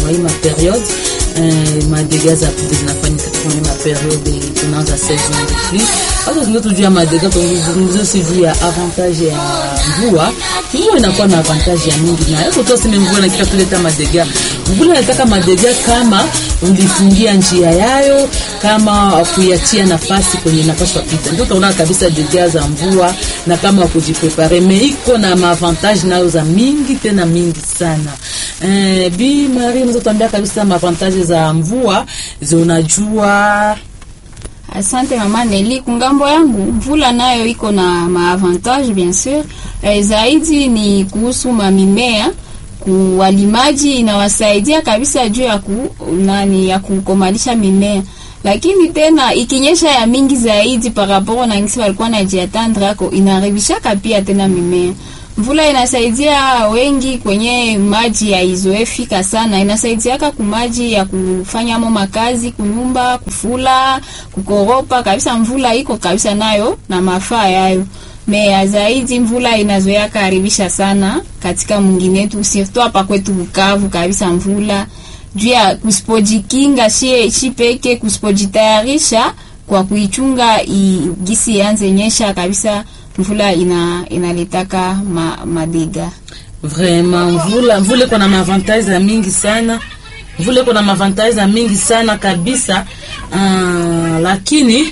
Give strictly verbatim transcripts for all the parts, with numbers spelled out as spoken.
hii ma period eh, madega za pluie zinafanyika kwenye ma period tunaanza saison de pluie. Hapo ndio tujua madega tunazungumzia sivyo ya avantage ya mvua. Mvua inakuwa na avantage ya mingi, na hapo tu sema mvua inakika kuleta madega. Mvua inataka madega kama ulifungia njia yayo, kama kuyatia nafasi kwenye nafasi kupita, ndio utaona kabisa dega za mvua, na kama kujiprepare mais iko na avantage nayo za mingi tena mingi sana. Eh, Bi Marie unaweza tuambia kabisa avantage za mvua zinajua? Asante mama Nelly. Kungambo yangu mvula nayo iko na maavantage bien sûr. E, zaidi ni kuhusu mamimea, kuwalimaji inawasaidia kabisa juu ya ku nani ya kukomalisha mimea. Lakini tena ikinyesha ya mingi zaidi par rapport na ngisi walikuwa na jiatandra ko inaharibisha pia tena mimea. Mvula inasaidia wengi kwenye maji ya izoefika sana. Inasaidia ka kumaji ya kufanya mo makazi, kunyumba, kufula, kukoropa. Kabisa mvula iko kabisa nayo na mafaa yayo. Mea zaidi mvula inazoea karibisha sana katika mwinginetu. Surtout hapa kwetu Bukavu kabisa mvula. Juu ya kusipojikinga shie shipeke kusipojitayarisha kwa kuichunga gisi yanze nyesha kabisa. Mvula ina inaletaka ma, madega. Vraiment mvula mvula kuna mavantage mingi sana. Mvula kuna mavantage mingi sana kabisa. Uh, lakini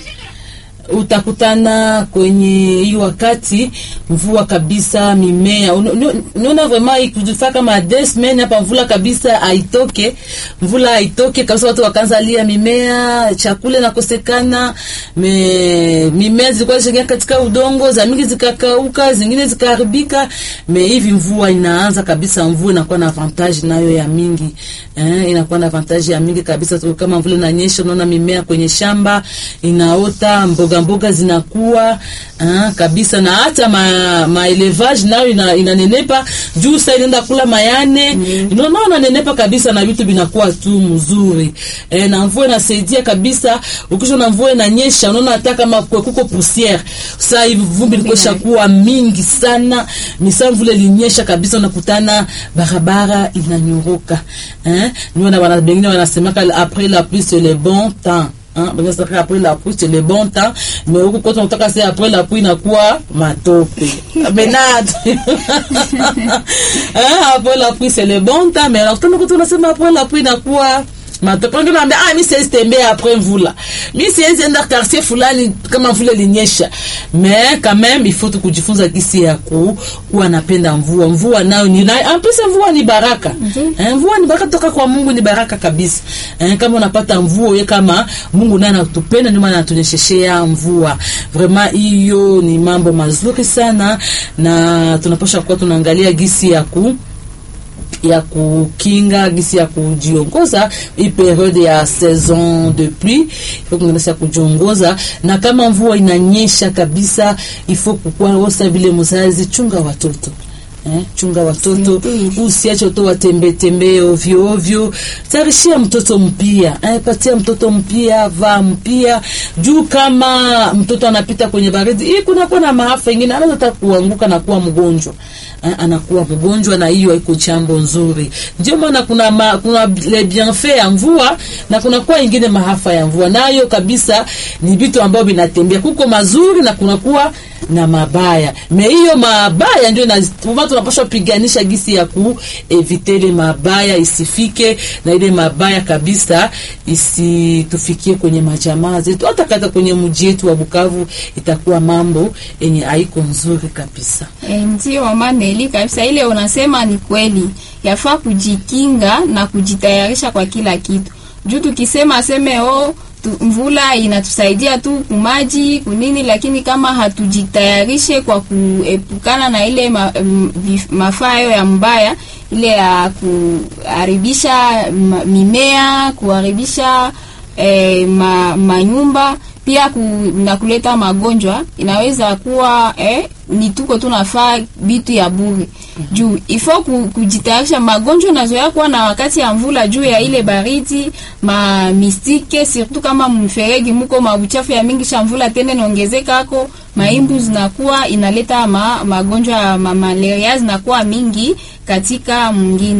utakutana kwenye hiyo wakati mvua kabisa mimea unaona vraiment ikujifaka kama deux semaines hapa mvula kabisa haitoke, mvula haitoke kabisa, watu wakaanza lia mimea, chakula nakosekana, me mimea zilikuwa zingia katika udongo, za mingi zikakauka, zingine zikaharibika. Me hivi mvua inaanza kabisa, mvua inakuwa na avantage nayo ya mingi eh, inakuwa na avantage ya mingi kabisa. Kama mvula inanyesha unaona mimea kwenye shamba inaota, mboga mboga zinakuwa ah, kabisa, na hata ma, ma elevage nayo ina, inanenepa juu sasa inaenda kula mayane mm. Unaona inanenepa kabisa na vitu vinakuwa tu mzuri eh, na mvua inasaidia kabisa. Ukisha na mvua inanyesha unaona hata kama kuko poussière sasa hivi vumbi likosha kuwa mingi sana, misa mvula ilinyesha kabisa unakutana barabara inanyoroka eh, niona wana bengine wanasema après la pluie c'est le bon temps. Hein, parce que après la pluie c'est le bon temps, mais huko quand on toka c'est après la pluie inakuwa matope. Menade. Hein, après la pluie c'est le bon temps, mais alors quand on nasema après la pluie inakuwa matope. Ndio naambia ah mimi siwezi tembea après mvula. Mimi siwezi enda quartier fulani kama mvula ilinyesha. Mais quand même il faut kujifunza kisi ya ku kuwa napenda mvua. Mvua nayo ni en plus mvua ni baraka. Mm-hmm. Eh, mvua ni baraka toka kwa Mungu, ni baraka kabisa. Eh, kama unapata mvua wewe kama Mungu naye anatupenda ndio maana anatunyesheshea mvua. Vraiment hiyo ni mambo mazuri sana, na tunapaswa kuwa tunaangalia gisi ya ku ya kukinga, gisi ya kujiongoza hii periode ya saison de pluie. Ifo kungenesa kujiongoza, na kama mvua inanyesha kabisa ifo kukua wosa vile mzazi chunga watoto. Eh, chunga watoto, usiache watoto watembe tembe ovyo ovyo. Tarishia mtoto mpia, eh, patia mtoto mpia, vaa mpia. Juu kama mtoto anapita kwenye baridi, hii kuna kuna maafa ingine, anaweza kuanguka na kuwa mgonjwa. Eh, anakuwa mgonjwa, na hiyo haiko jambo nzuri. Ndio maana kuna ma, kuna le bienfait ya mvua na kuna kwa ingine maafa ya mvua. Nayo kabisa ni vitu ambavyo vinatembea. Kuko mazuri na kuna kuwa na mabaya. Me hiyo mabaya ndio na tunapaswa piganisha gisi ya ku evitele mabaya isifike, na ile mabaya kabisa isitufikie kwenye majamaa zetu, hata kata kwenye mji wetu wa Bukavu itakuwa mambo yenye haiko nzuri kabisa. E, ndio mama Nelly kabisa, ile unasema ni kweli. Yafaa kujikinga na kujitayarisha kwa kila kitu. Juu tukisema seme oh tu, mvula inatusaidia tu kumaji kunini, lakini kama hatujitayarishe kwa kuepukana na ile ma, m, mafayo ya mbaya, ile ya kuharibisha mimea, kuharibisha eh, ma, manyumba, pia ku, na kuleta magonjwa, inaweza kuwa eh, ni tuko tunafaa bitu ya bure. Juu ifo kujitayarisha, magonjwa nazoea kuwa na wakati ya mvula juu ya ile baridi, ma mistike, surtout kama mferegi muko mabuchafu ya mingi shamvula tena naongezeka hako, maimbu zinakuwa inaleta ma, magonjwa ma malaria zinakuwa mingi katika mwingine.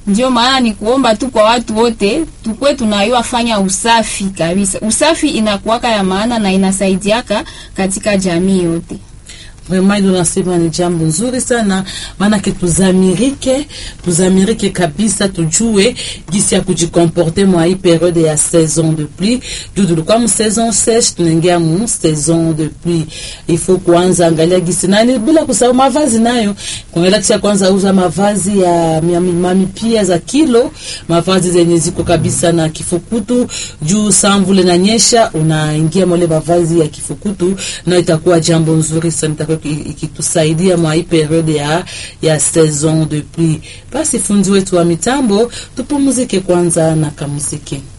Ndio maana ni kuomba tu kwa watu wote tukwe tunayua fanya usafi kabisa. Usafi inakuwaka ya maana na inasaidiaka katika jamii yote. Vraiment tunasema ni jambo nzuri sana, maana ke tuzamirike, tuzamirike kabisa, tujue gisi ya kujikomporte mwa hii periode ya saison de pluie. Juu tulikuwa mu saison sèche, tunaingia mu saison de pluie. Il faut kuanza angalia gisi nani, bila kusahau mavazi nayo. Kuangalia kisha kwanza uza mavazi ya mami pia za kilo, mavazi zenye ziko kabisa na kifukutu, juu samvule na nyesha, unaingia mole mavazi ya kifukutu, na itakuwa jambo nzuri sana, ikitusaidia mwa hii periode ya, ya saison de pluie. Basi fundi wetu wa mitambo, tupumuzike kwanza na kamuziki.